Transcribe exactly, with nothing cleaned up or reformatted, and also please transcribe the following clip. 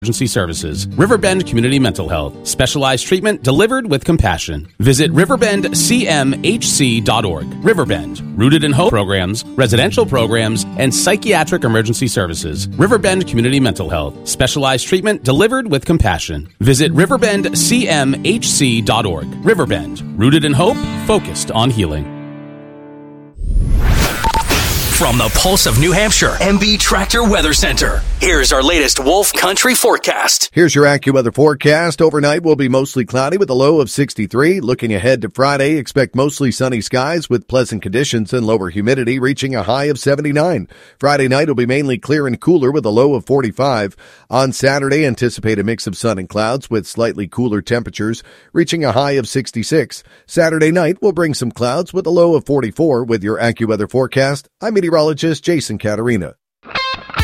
Emergency Services. Riverbend Community Mental Health. Specialized treatment delivered with compassion. Visit riverbend c m h c dot org. Riverbend. Rooted in Hope programs, residential programs, and psychiatric emergency services. Riverbend Community Mental Health. Specialized treatment delivered with compassion. Visit riverbend c m h c dot org. Riverbend. Rooted in Hope, focused on healing. From the Pulse of New Hampshire, M B Tractor Weather Center. Here's our latest Wolf Country forecast. Here's your AccuWeather forecast. Overnight will be mostly cloudy with a low of sixty-three. Looking ahead to Friday, expect mostly sunny skies with pleasant conditions and lower humidity reaching a high of seventy-nine. Friday night will be mainly clear and cooler with a low of forty-five. On Saturday, anticipate a mix of sun and clouds with slightly cooler temperatures reaching a high of sixty-six. Saturday night will bring some clouds with a low of forty-four. With your AccuWeather forecast, I'm meteorologist Jason Caterina.